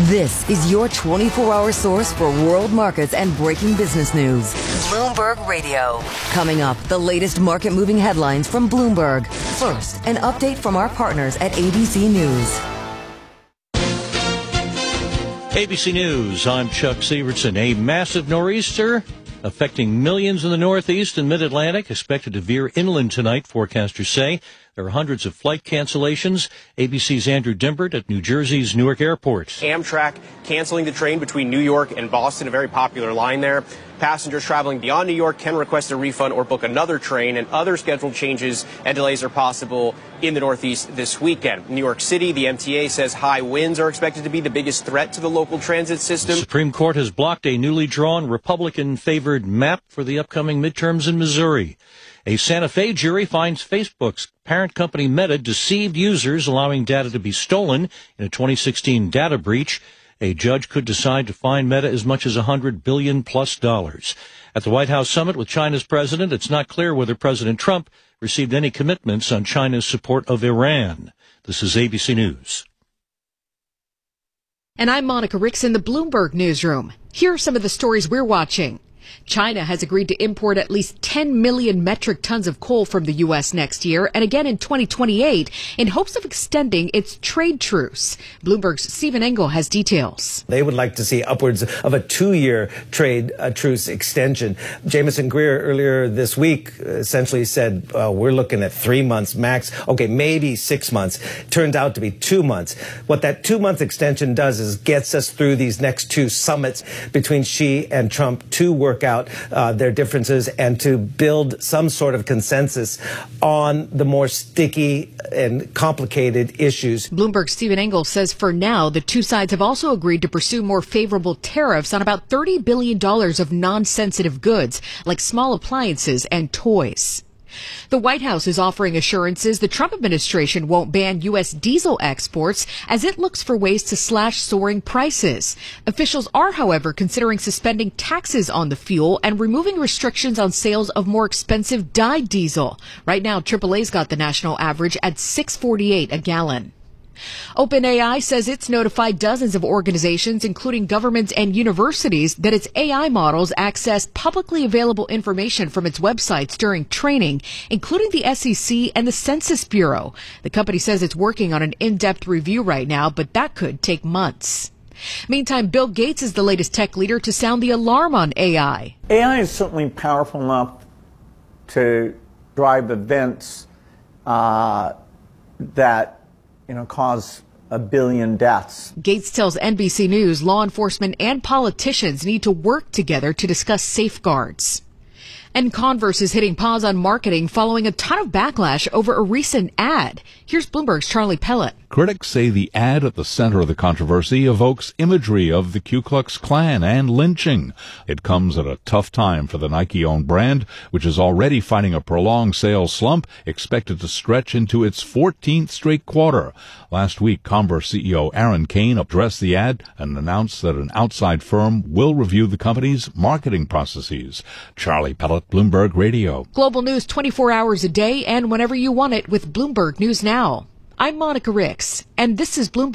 This is your 24-hour source for world markets and breaking business news. Bloomberg Radio. Coming up, the latest market-moving headlines from Bloomberg. First, an update from our partners at ABC News. ABC News, I'm Chuck Severson. A massive nor'easter affecting millions in the Northeast and Mid-Atlantic, expected to veer inland tonight, forecasters say. There are hundreds of flight cancellations. ABC's Andrew Dimbert at New Jersey's Newark Airport. Amtrak canceling the train between New York and Boston, a very popular line there. Passengers traveling beyond New York can request a refund or book another train, and other scheduled changes and delays are possible in the Northeast this weekend. New York City, the MTA says high winds are expected to be the biggest threat to the local transit system. The Supreme Court has blocked a newly drawn Republican-favored map for the upcoming midterms in Missouri. A Santa Fe jury finds Facebook's parent company Meta deceived users, allowing data to be stolen in a 2016 data breach. A judge could decide to fine Meta as much as $100 billion+. At the White House summit with China's president, it's not clear whether President Trump received any commitments on China's support of Iran. This is ABC News. And I'm Monica Ricks in the Bloomberg Newsroom. Here are some of the stories we're watching. China has agreed to import at least 10 million metric tons of coal from the U.S. next year and again in 2028 in hopes of extending its trade truce. Bloomberg's Stephen Engel has details. They would like to see upwards of a 2-year trade truce extension. Jameson Greer earlier this week essentially said, we're looking at 3 months max. Okay, maybe 6 months. Turned out to be 2 months. What that 2-month extension does is gets us through these next two summits between Xi and Trump to work out their differences and to build some sort of consensus on the more sticky and complicated issues. Bloomberg's Stephen Engel says for now, the two sides have also agreed to pursue more favorable tariffs on about $30 billion of non-sensitive goods, like small appliances and toys. The White House is offering assurances the Trump administration won't ban U.S. diesel exports as it looks for ways to slash soaring prices. Officials are, however, considering suspending taxes on the fuel and removing restrictions on sales of more expensive dyed diesel. Right now, AAA's got the national average at $6.48 a gallon. OpenAI says it's notified dozens of organizations, including governments and universities, that its AI models access publicly available information from its websites during training, including the SEC and the Census Bureau. The company says it's working on an in-depth review right now, but that could take months. Meantime, Bill Gates is the latest tech leader to sound the alarm on AI. AI is certainly powerful enough to drive events that cause 1 billion deaths. Gates tells NBC News law enforcement and politicians need to work together to discuss safeguards. And Converse is hitting pause on marketing following a ton of backlash over a recent ad. Here's Bloomberg's Charlie Pellet. Critics say the ad at the center of the controversy evokes imagery of the Ku Klux Klan and lynching. It comes at a tough time for the Nike-owned brand, which is already fighting a prolonged sales slump expected to stretch into its 14th straight quarter. Last week, Converse CEO Aaron Kane addressed the ad and announced that an outside firm will review the company's marketing processes. Charlie Pellet, Bloomberg Radio. Global news 24 hours a day and whenever you want it with Bloomberg News Now. I'm Monica Ricks, and this is Bloomberg.